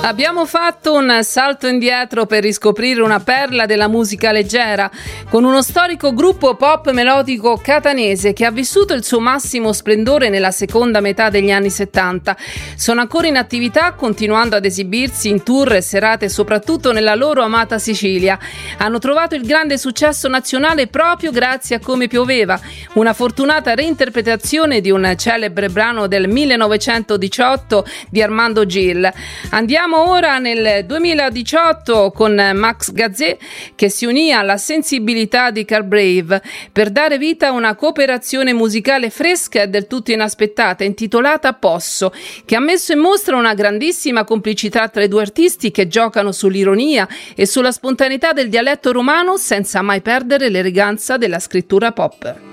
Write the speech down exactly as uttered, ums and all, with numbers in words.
Abbiamo fatto un salto indietro per riscoprire una perla della musica leggera con uno storico gruppo pop melodico catanese che ha vissuto il suo massimo splendore nella seconda metà degli anni settanta. Sono ancora in attività, continuando ad esibirsi in tour e serate soprattutto nella loro amata Sicilia. Hanno trovato il grande successo nazionale proprio grazie a Come pioveva, una fortunata reinterpretazione di un celebre brano del millenovecentodiciotto di Armando Gil. Andiamo ora nel duemiladiciotto con Max Gazzè, che si unì alla sensibilità di Carl Brave per dare vita a una cooperazione musicale fresca e del tutto inaspettata intitolata Posso, che ha messo in mostra una grandissima complicità tra i due artisti che giocano sull'ironia e sulla spontaneità del dialetto romano senza mai perdere l'eleganza della scrittura pop.